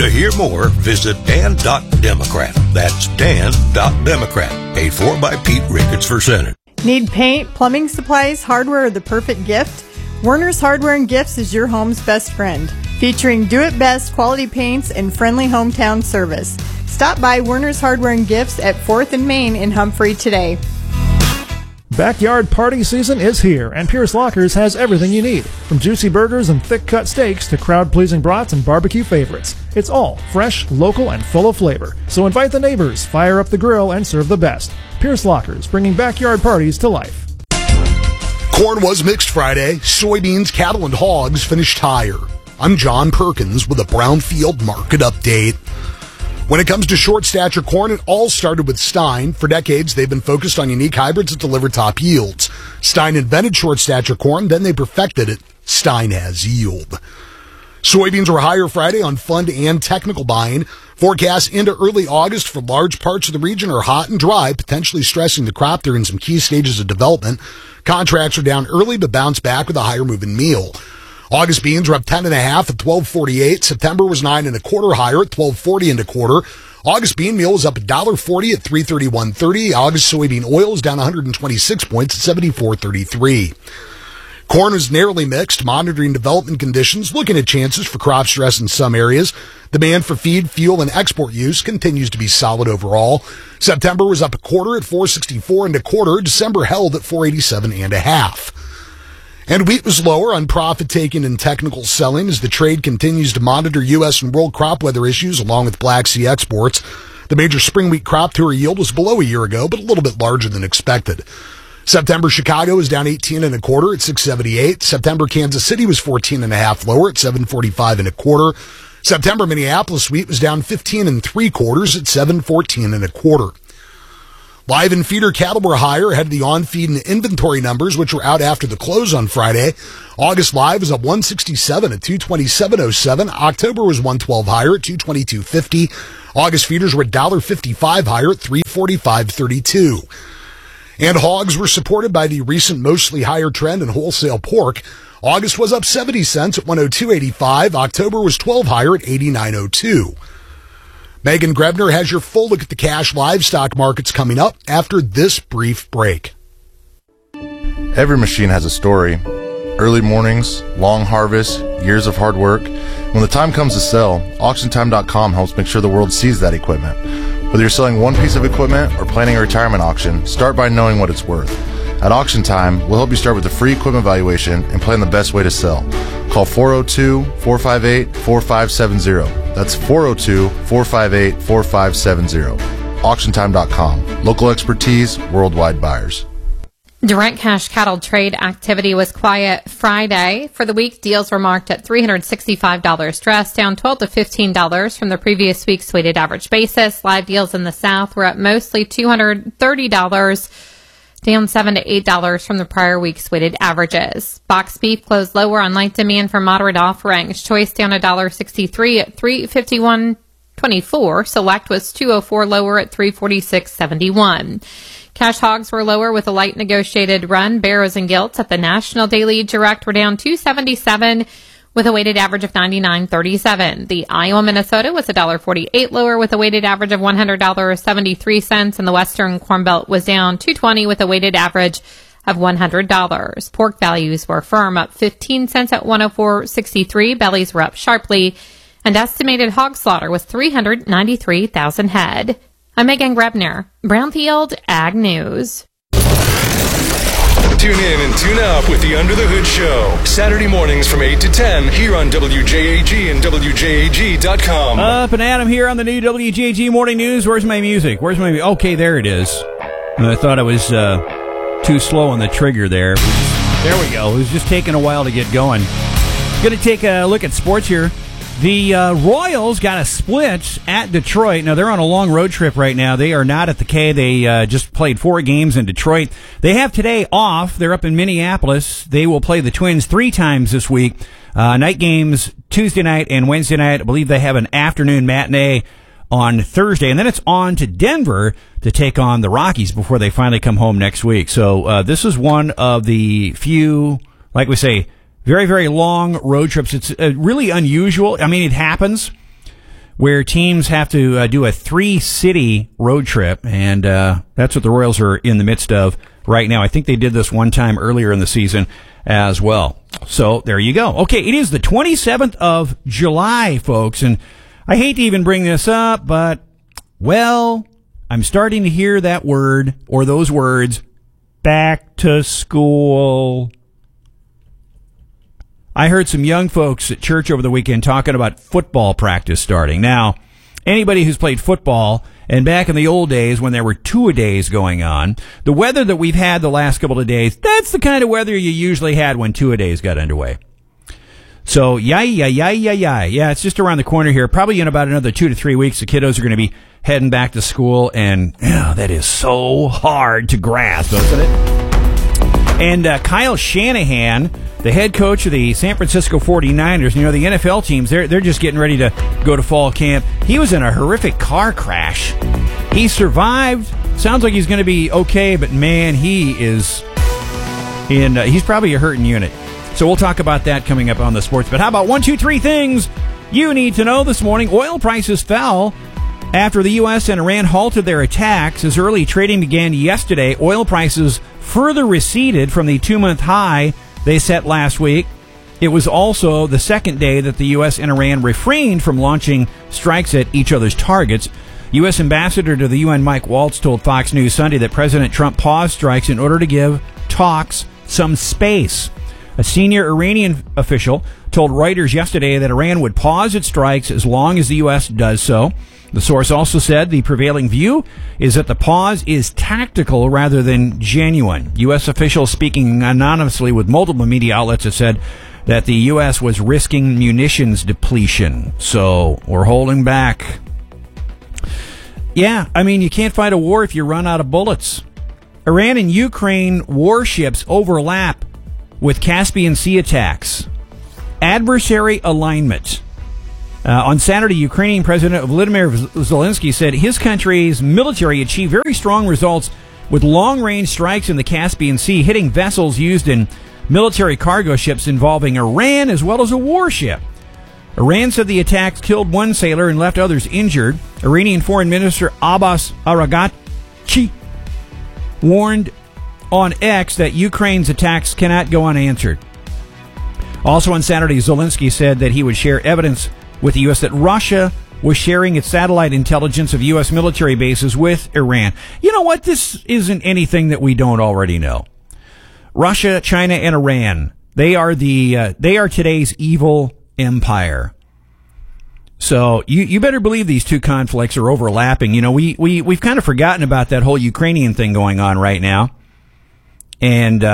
To hear more, visit Dan.Democrat. That's Dan.Democrat. Paid for by Pete Ricketts for Senate. Need paint, plumbing supplies, hardware, or the perfect gift? Werner's Hardware and Gifts is your home's best friend, featuring do-it-best quality paints and friendly hometown service. Stop by Werner's Hardware and Gifts at 4th and Main in Humphrey today. Backyard party season is here, and Pierce Lockers has everything you need. From juicy burgers and thick-cut steaks to crowd-pleasing brats and barbecue favorites. It's all fresh, local, and full of flavor. So invite the neighbors, fire up the grill, and serve the best. Pierce Lockers, bringing backyard parties to life. Corn was mixed Friday. Soybeans, cattle, and hogs finished higher. I'm John Perkins with a Brownfield market update. When it comes to short stature corn, it all started with Stein. For decades, they've been focused on unique hybrids that deliver top yields. Stein invented short stature corn, then they perfected it. Stein has yield. Soybeans were higher Friday on fund and technical buying. Forecasts into early August for large parts of the region are hot and dry, potentially stressing the crop during some key stages of development. Contracts are down early but bounce back with a higher moving meal. August beans were up 10.5 at 12.48. September was 9 1/4 higher at 12.40 1/4. August bean meal was up $1.40 at 331.30. August soybean oil is down 126 points at 74.33. Corn was narrowly mixed, monitoring development conditions, looking at chances for crop stress in some areas. Demand for feed, fuel, and export use continues to be solid overall. September was up 1/4 at 464 1/4. December held at 487 1/2. And wheat was lower on profit-taking and technical selling as the trade continues to monitor U.S. and world crop weather issues along with Black Sea exports. The major spring wheat crop tour yield was below a year ago, but a little bit larger than expected. September Chicago was down 18 1/4 at 678. September Kansas City was 14.5 lower at 745 1/4. September Minneapolis wheat was down 15 3/4 at 714 1/4. Live and feeder cattle were higher ahead of the on-feed and inventory numbers, which were out after the close on Friday. August live was up 167 at 227.07. October was 112 higher at 222.50. August feeders were $1.55 higher at 345.32. And hogs were supported by the recent mostly higher trend in wholesale pork. August was up 70 cents at 102.85. October was 12 higher at 89.02. Megan Grebner has your full look at the cash livestock markets coming up after this brief break. Every machine has a story. Early mornings, long harvests, years of hard work. When the time comes to sell, AuctionTime.com helps make sure the world sees that equipment. Whether you're selling one piece of equipment or planning a retirement auction, start by knowing what it's worth. At Auction Time, we'll help you start with a free equipment valuation and plan the best way to sell. Call 402-458-4570. That's 402-458-4570. AuctionTime.com. Local expertise, worldwide buyers. Direct cash cattle trade activity was quiet Friday. For the week, deals were marked at $365 dress, down $12 to $15 from the previous week's weighted average basis. Live deals in the South were up mostly $230, down $7 to $8 from the prior week's weighted averages. Box beef closed lower on light demand for moderate offerings. Choice down $1.63 at $351.24. Select was $2.04 lower at $346.71. Cash hogs were lower with a light negotiated run. Barrows and Gilts at the National Daily Direct were down $2.77 with a weighted average of $99.37. The Iowa Minnesota was $1.48 lower with a weighted average of $100.73, and the Western Corn Belt was down $2.20 with a weighted average of $100. Pork values were firm, up 15 cents at $104.63. Bellies were up sharply, and estimated hog slaughter was 393,000 head. I'm Megan Grebner, Brownfield Ag News. Tune in and tune up with the Under the Hood Show. Saturday mornings from 8 to 10 here on WJAG and WJAG.com. Up and Adam here on the new WJAG Morning News. Where's my music? Okay, there it is. I thought I was too slow on the trigger there. There we go. It was just taking a while to get going. Going to take a look at sports here. The Royals got a split at Detroit. Now, they're on a long road trip right now. They are not at the K. They just played 4 games in Detroit. They have today off. They're up in Minneapolis. They will play the Twins 3 times this week. Night games Tuesday night and Wednesday night. I believe they have an afternoon matinee on Thursday. And then it's on to Denver to take on the Rockies before they finally come home next week. So this is one of the few, like we say, very, very long road trips. It's really unusual. I mean, it happens. where teams have to do a 3-city road trip, and that's what the Royals are in the midst of right now. I think they did this one time earlier in the season as well. So there you go. Okay, it is the 27th of July, folks, and I hate to even bring this up, but, well, I'm starting to hear that word, or those words, back to school. I heard some young folks at church over the weekend talking about football practice starting. Now, anybody who's played football, and back in the old days when there were 2-a-days going on, the weather that we've had the last couple of days, that's the kind of weather you usually had when 2-a-days got underway. So, yeah, it's just around the corner here. Probably in about another 2 to 3 weeks, the kiddos are going to be heading back to school, and that is so hard to grasp, isn't it? And Kyle Shanahan, the head coach of the San Francisco 49ers, you know, the NFL teams, they're just getting ready to go to fall camp. He was in a horrific car crash. He survived. Sounds like he's going to be okay, but man, he is he's probably a hurting unit. So we'll talk about that coming up on the sports. But how about 1, 2, 3 things you need to know this morning? Oil prices fell after the U.S. and Iran halted their attacks. As early trading began yesterday, oil prices further receded from the 2-month high they set last week. It was also the second day that the U.S. and Iran refrained from launching strikes at each other's targets. U.S. Ambassador to the UN Mike Waltz told Fox News Sunday that President Trump paused strikes in order to give talks some space. A senior Iranian official told Reuters yesterday that Iran would pause its strikes as long as the U.S. does so. The source also said the prevailing view is that the pause is tactical rather than genuine. U.S. officials speaking anonymously with multiple media outlets have said that the U.S. was risking munitions depletion. So we're holding back. Yeah, I mean, you can't fight a war if you run out of bullets. Iran and Ukraine warships overlap with Caspian Sea attacks. Adversary alignment. On Saturday, Ukrainian President Volodymyr Zelensky said his country's military achieved very strong results with long-range strikes in the Caspian Sea, hitting vessels used in military cargo ships involving Iran as well as a warship. Iran said the attacks killed one sailor and left others injured. Iranian Foreign Minister Abbas Araghchi warned on X that Ukraine's attacks cannot go unanswered. Also on Saturday, Zelensky said that he would share evidence with the U.S. that Russia was sharing its satellite intelligence of U.S. military bases with Iran. You know what? This isn't anything that we don't already know. Russia, China, and Iran, they are today's evil empire. So you better believe these two conflicts are overlapping. You know, we've kind of forgotten about that whole Ukrainian thing going on right now. And,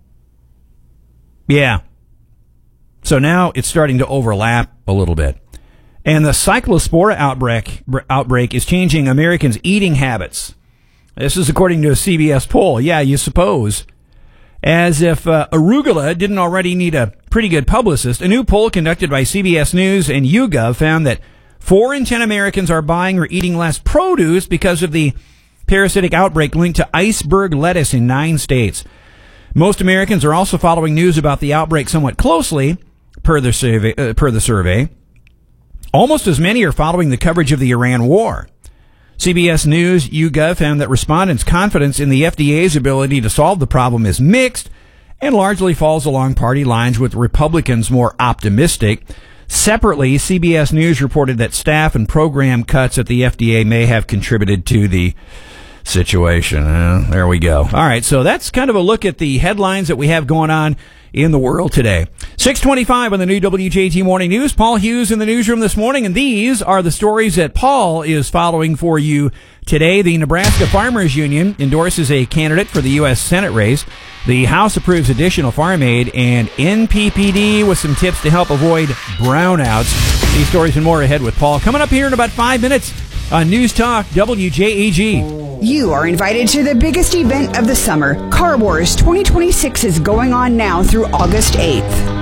yeah. So now it's starting to overlap a little bit. And the cyclospora outbreak is changing Americans' eating habits. This is according to a CBS poll. Yeah, you suppose. As if arugula didn't already need a pretty good publicist, a new poll conducted by CBS News and YouGov found that 4 in 10 Americans are buying or eating less produce because of the parasitic outbreak linked to iceberg lettuce in 9 states. Most Americans are also following news about the outbreak somewhat closely, per the survey. Almost as many are following the coverage of the Iran war. CBS News YouGov found that respondents' confidence in the FDA's ability to solve the problem is mixed and largely falls along party lines, with Republicans more optimistic. Separately, CBS News reported that staff and program cuts at the FDA may have contributed to the situation. There we go. All right, so that's kind of a look at the headlines that we have going on in the world today. 6:25 on the new WJT Morning News. Paul Hughes in the newsroom this morning, and these are the stories that Paul is following for you today. The Nebraska Farmers Union endorses a candidate for the U.S. Senate race. The House approves additional farm aid, and NPPD with some tips to help avoid brownouts. These stories and more ahead with Paul. Coming up here in about 5 minutes on News Talk WJAG. You are invited to the biggest event of the summer. Car Wars 2026 is going on now through August 8th.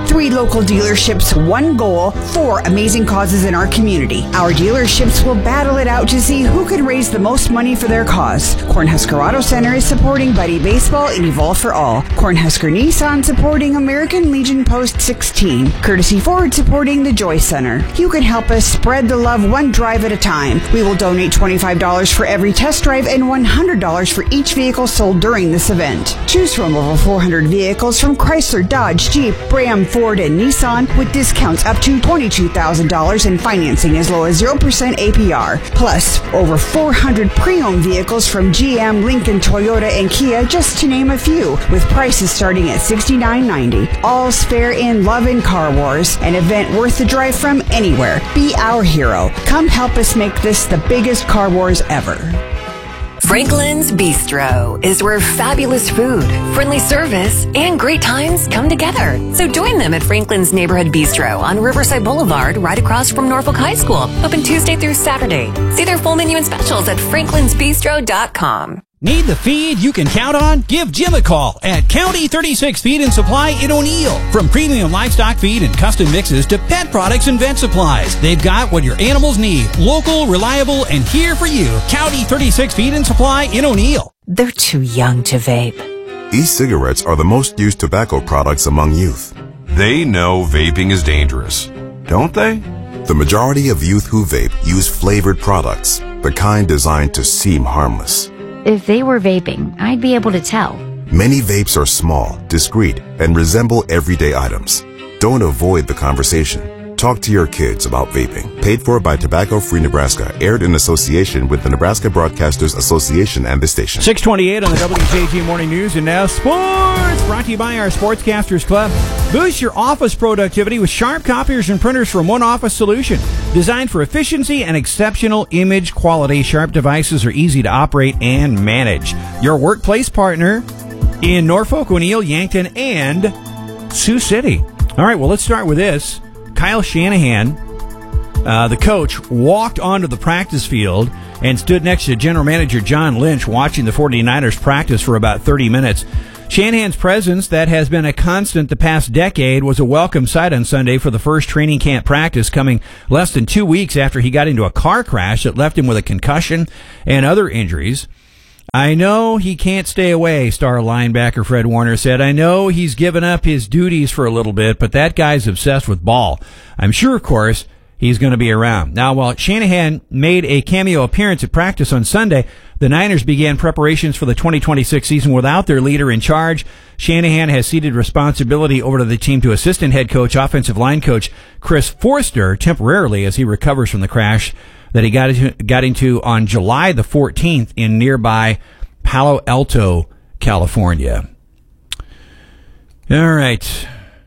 3 local dealerships, 1 goal, 4 amazing causes in our community. Our dealerships will battle it out to see who can raise the most money for their cause. Cornhusker Auto Center is supporting Buddy Baseball and Evolve for All. Cornhusker Nissan supporting American Legion Post 16. Courtesy Ford supporting the Joy Center. You can help us spread the love one drive at a time. We will donate $25 for every test drive and $100 for each vehicle sold during this event. Choose from over 400 vehicles from Chrysler, Dodge, Jeep, Ram, Ford, and Nissan with discounts up to $22,000 and financing as low as 0% APR. Plus, over 400 pre-owned vehicles from GM, Lincoln, Toyota, and Kia, just to name a few, with prices starting at $69.90. All's fair in Love and Car Wars, an event worth the drive from anywhere. Be our hero. Come help us make this the biggest car wars ever. Franklin's Bistro is where fabulous food, friendly service, and great times come together. So join them at Franklin's Neighborhood Bistro on Riverside Boulevard, right across from Norfolk High School. Open Tuesday through Saturday. See their full menu and specials at franklinsbistro.com. Need the feed you can count on? Give Jim a call at County 36 Feed and Supply in O'Neill. From premium livestock feed and custom mixes to pet products and vet supplies, they've got what your animals need. Local, reliable, and here for you. County 36 Feed and Supply in O'Neill. They're too young to vape. E-cigarettes are the most used tobacco products among youth. They know vaping is dangerous, don't they? The majority of youth who vape use flavored products, the kind designed to seem harmless. If they were vaping, I'd be able to tell. Many vapes are small, discreet, and resemble everyday items. Don't avoid the conversation. Talk to your kids about vaping. Paid for by Tobacco Free Nebraska. Aired in association with the Nebraska Broadcasters Association and the station. 628 on the WJG Morning News. And now sports, brought to you by our Sportscasters Club. Boost your office productivity with sharp copiers and printers from One Office Solution. Designed for efficiency and exceptional image quality, Sharp devices are easy to operate and manage. Your workplace partner in Norfolk, O'Neill, Yankton, and Sioux City. All right, well, let's start with this. Kyle Shanahan, the coach, walked onto the practice field and stood next to General Manager John Lynch watching the 49ers practice for about 30 minutes. Shanahan's presence, that has been a constant the past decade, was a welcome sight on Sunday for the first training camp practice, coming less than 2 weeks after he got into a car crash that left him with a concussion and other injuries. I know he can't stay away, star linebacker Fred Warner said. I know he's given up his duties for a little bit, but that guy's obsessed with ball. I'm sure, of course, he's going to be around. Now, while Shanahan made a cameo appearance at practice on Sunday, the Niners began preparations for the 2026 season without their leader in charge. Shanahan has ceded responsibility over to the team to assistant head coach, offensive line coach Chris Forster, temporarily as he recovers from the crash that he got into on July the 14th in nearby Palo Alto, California. All right.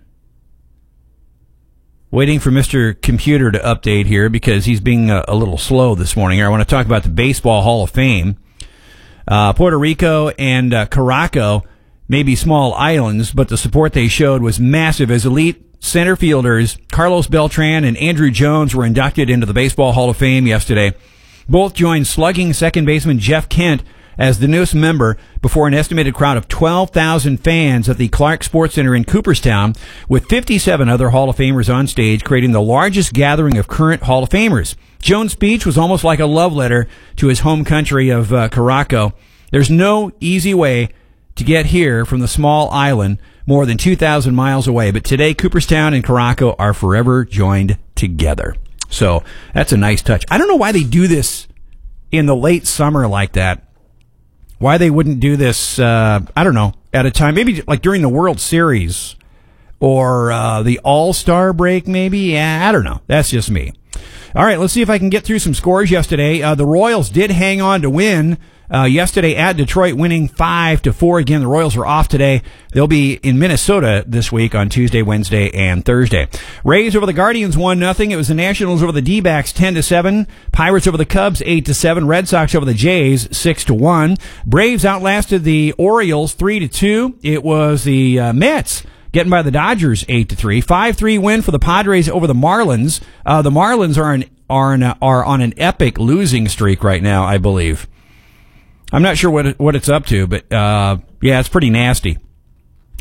Waiting for Mr. Computer to update here because he's being a little slow this morning. I want to talk about the Baseball Hall of Fame. Puerto Rico and Caraco may be small islands, but the support they showed was massive as elite center fielders Carlos Beltran and Andrew Jones were inducted into the Baseball Hall of Fame yesterday. Both joined slugging second baseman Jeff Kent as the newest member before an estimated crowd of 12,000 fans at the Clark Sports Center in Cooperstown, with 57 other Hall of Famers on stage, creating the largest gathering of current Hall of Famers. Jones' speech was almost like a love letter to his home country of Caraco. There's no easy way to get here from the small island more than 2,000 miles away, but today Cooperstown and Caraco are forever joined together. So that's a nice touch. I don't know why they do this in the late summer like that. Why they wouldn't do this, I don't know, at a time, maybe like during the World Series or the All-Star break maybe. Yeah, I don't know. That's just me. All right, let's see if I can get through some scores yesterday. The Royals did hang on to win yesterday at Detroit, winning 5-4. Again, the Royals are off today. They'll be in Minnesota this week on Tuesday, Wednesday, and Thursday. Rays over the Guardians 1-0. It was the Nationals over the D-backs 10-7. Pirates over the Cubs 8-7. Red Sox over the Jays 6-1. Braves outlasted the Orioles 3-2. It was the Mets getting by the Dodgers 8-3. 5-3 win for the Padres over the Marlins. The Marlins are on an epic losing streak right now, I believe. I'm not sure what it's up to, but yeah, it's pretty nasty.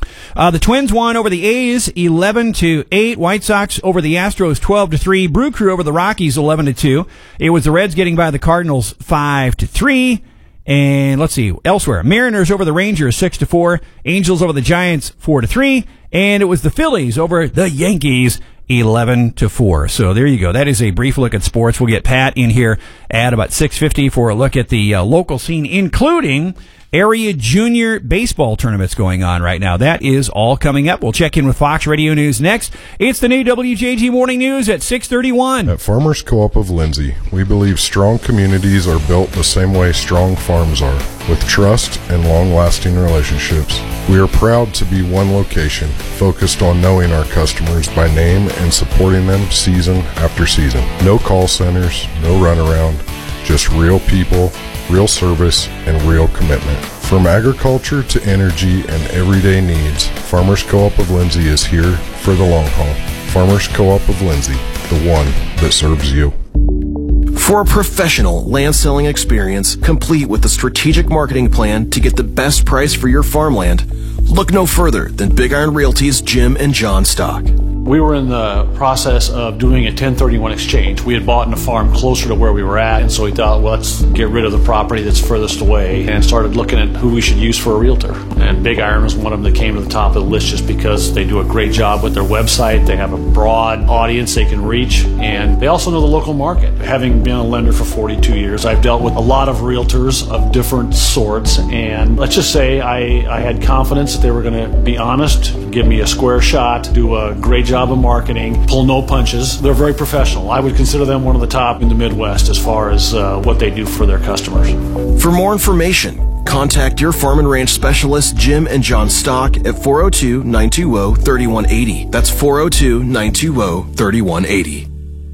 The Twins won over the A's 11-8. White Sox over the Astros 12-3. Brew Crew over the Rockies 11-2. It was the Reds getting by the Cardinals 5-3. And let's see, elsewhere, Mariners over the Rangers 6-4, Angels over the Giants 4-3, and it was the Phillies over the Yankees 11-4. So there you go. That is a brief look at sports. We'll get Pat in here at about 6:50 for a look at the local scene, including area junior baseball tournaments going on right now. That is all coming up. We'll check in with Fox Radio News next. It's the new WJG Morning News at 6:31. At Farmers Co-op of Lindsay, we believe strong communities are built the same way strong farms are, with trust and long-lasting relationships. We are proud to be one location, focused on knowing our customers by name and supporting them season after season. No call centers, no runaround, just real people, real service, and real commitment. From agriculture to energy and everyday needs, Farmers Co-op of Lindsay is here for the long haul. Farmers Co-op of Lindsay, the one that serves you. For a professional land selling experience, complete with a strategic marketing plan to get the best price for your farmland, look no further than Big Iron Realty's Jim and John Stock. We were in the process of doing a 1031 exchange. We had bought a farm closer to where we were at, and so we thought, well, let's get rid of the property that's furthest away, and started looking at who we should use for a realtor. And Big Iron was one of them that came to the top of the list just because they do a great job with their website. They have a broad audience they can reach, and they also know the local market. Having been a lender for 42 years, I've dealt with a lot of realtors of different sorts, and let's just say I had confidence that they were going to be honest, give me a square shot, do a great job of marketing, pull no punches. They're very professional. I would consider them one of the top in the Midwest as far as what they do for their customers. For more information, contact your farm and ranch specialist, Jim and John Stock, at 402-920-3180. That's 402-920-3180.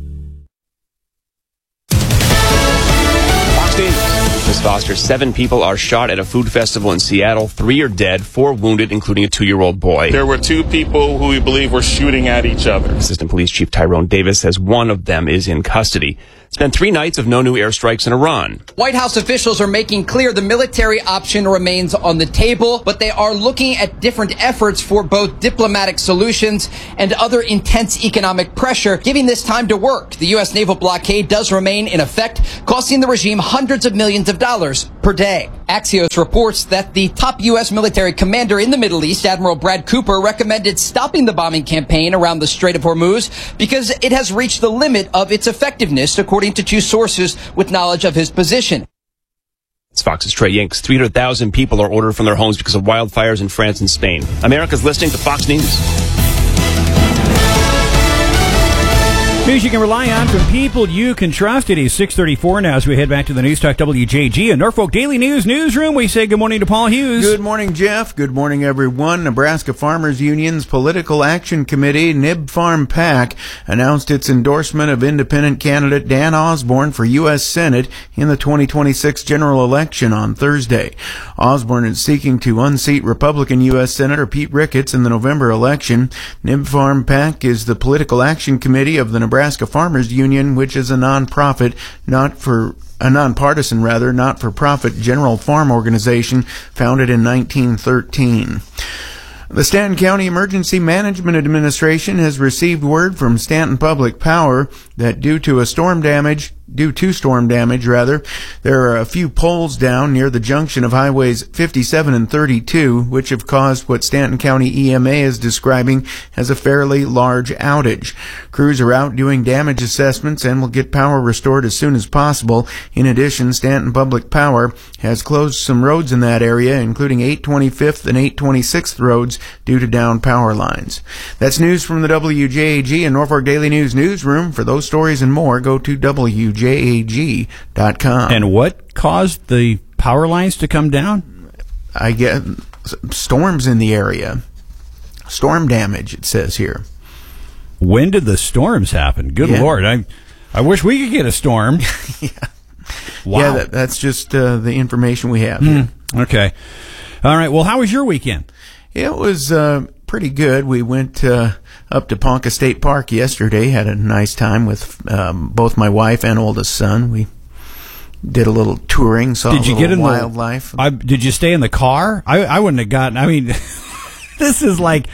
Ms. Foster, 7 people are shot at a food festival in Seattle. 3 are dead, 4 wounded, including a 2-year-old boy. There were 2 people who we believe were shooting at each other. Assistant Police Chief Tyrone Davis says one of them is in custody. It's been 3 nights of no new airstrikes in Iran. White House officials are making clear the military option remains on the table, but they are looking at different efforts for both diplomatic solutions and other intense economic pressure, giving this time to work. The U.S. naval blockade does remain in effect, costing the regime hundreds of millions of dollars per day. Axios reports that the top U.S. military commander in the Middle East, Admiral Brad Cooper, recommended stopping the bombing campaign around the Strait of Hormuz because it has reached the limit of its effectiveness, according to 2 sources with knowledge of his position. It's Fox's Trey Yanks. 300,000 people are ordered from their homes because of wildfires in France and Spain. America's listening to Fox News. News you can rely on from people you can trust. It is 6:34 now as we head back to the News Talk WJG and Norfolk Daily News newsroom. We say good morning to Paul Hughes. Good morning, Jeff. Good morning, everyone. Nebraska Farmers Union's Political Action Committee, NIB Farm PAC, announced its endorsement of independent candidate Dan Osborne for U.S. Senate in the 2026 general election on Thursday. Osborne is seeking to unseat Republican U.S. Senator Pete Ricketts in the November election. NIB Farm PAC is the Political Action Committee of the Nebraska Farmers Union, which is a nonprofit, nonpartisan, not-for-profit general farm organization founded in 1913. The Stanton County Emergency Management Administration has received word from Stanton Public Power that due to storm damage, there are a few poles down near the junction of highways 57 and 32, which have caused what Stanton County EMA is describing as a fairly large outage. Crews are out doing damage assessments and will get power restored as soon as possible. In addition, Stanton Public Power has closed some roads in that area, including 825th and 826th roads, due to down power lines. That's news from the WJAG and Norfolk Daily News newsroom. For those stories and more, go to WJAG.com. And what caused the power lines to come down? I get storms in the area. Storm damage, it says here. When did the storms happen? Good Lord. I wish we could get a storm. Yeah. Wow. Yeah, that's just the information we have here. Okay. All right. Well, how was your weekend? It was pretty good. We went up to Ponca State Park yesterday, had a nice time with both my wife and oldest son. We did a little touring, saw wildlife. Did you stay in the car? I wouldn't have gotten, This is like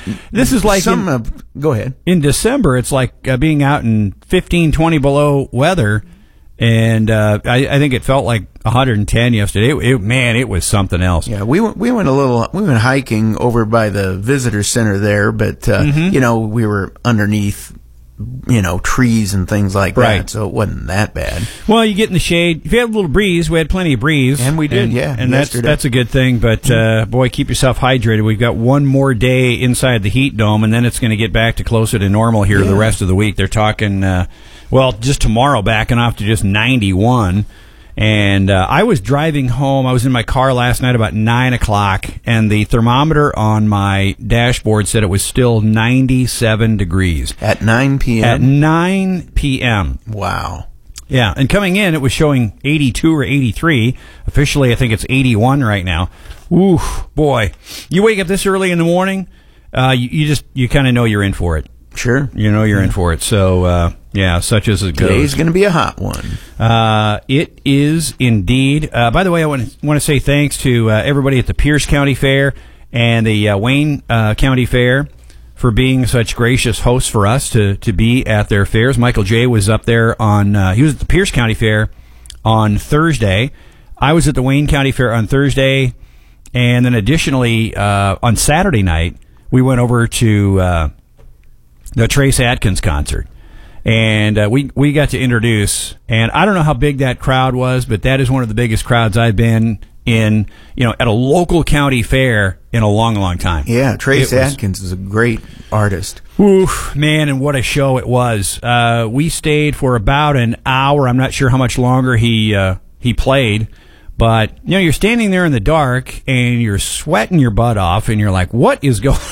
go ahead. In December, it's like being out in 15, 20 below weather, and I think it felt like 110 yesterday. It was something else. Yeah, we went hiking over by the visitor center there, but we were underneath trees and things like that, so it wasn't that bad. Well, you get in the shade. If you have a little breeze, we had plenty of breeze. And we did, and that's a good thing, but boy, keep yourself hydrated. We've got one more day inside the heat dome, and then it's going to get back to closer to normal here the rest of the week. They're talking, just tomorrow backing off to just 91. And I was driving home. I was in my car last night about 9 o'clock, and the thermometer on my dashboard said it was still 97 degrees. At 9 p.m.? At 9 p.m. Wow. Yeah, and coming in, it was showing 82 or 83. Officially, I think it's 81 right now. Ooh, boy. You wake up this early in the morning, you kind of know you're in for it. Sure. You know you're in for it. So, such as it goes. Today's going to be a hot one. It is indeed. By the way, I want to say thanks to everybody at the Pierce County Fair and the Wayne County Fair for being such gracious hosts for us to be at their fairs. Michael J. was up there he was at the Pierce County Fair on Thursday. I was at the Wayne County Fair on Thursday. And then additionally, on Saturday night, we went over to the Trace Adkins concert. And we got to introduce, and I don't know how big that crowd was, but that is one of the biggest crowds I've been in, at a local county fair in a long, long time. Yeah, Trace Adkins is a great artist. Oof, man, and what a show it was. We stayed for about an hour. I'm not sure how much longer he played, but you're standing there in the dark and you're sweating your butt off, and you're like, what is going?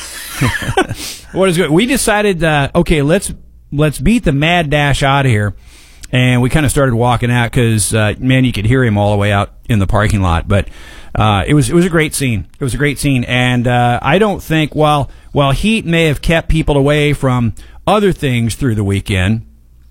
What is going? We decided, okay, let's beat the mad dash out of here. And we kind of started walking out because, you could hear him all the way out in the parking lot. But it was a great scene. It was a great scene. And I don't think, while heat may have kept people away from other things through the weekend,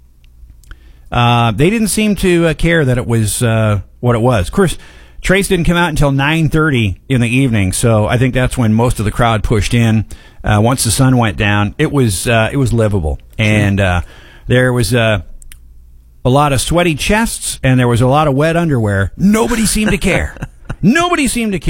they didn't seem to care that it was what it was. Of course, Trace didn't come out until 9:30 in the evening, so I think that's when most of the crowd pushed in. Once the sun went down, it was livable, and there was a lot of sweaty chests and there was a lot of wet underwear. Nobody seemed to care. Nobody seemed to care.